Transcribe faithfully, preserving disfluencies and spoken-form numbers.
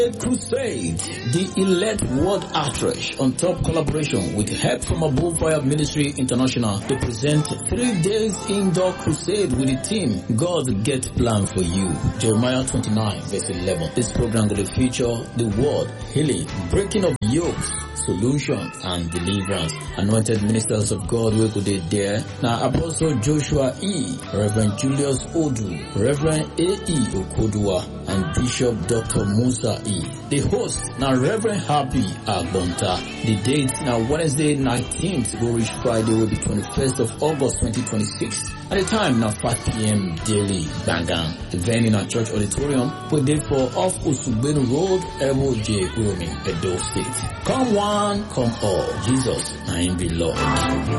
Crusade, the Elect World Outreach on top collaboration with Help from Above Fire Ministry International to present three days indoor crusade with the team God Get Plan for You. Jeremiah twenty-nine verse eleven. This program will feature the word, healing, breaking of yokes, solution and deliverance. Anointed ministers of God will go there. Now Apostle Joshua E, Reverend Julius Odu, Reverend A E Okodua, and Bishop Doctor Musa E. The host now Reverend Happy Agbonta. The date now Wednesday nineteenth, go reach Friday will be twenty-first of August twenty twenty-six. At the time now five p.m. daily. Bangam. The venue in our church auditorium will date for off Usubenu Road, Ewo J. Uromi, Edo State. Come one, come all. Jesus, I am the Lord.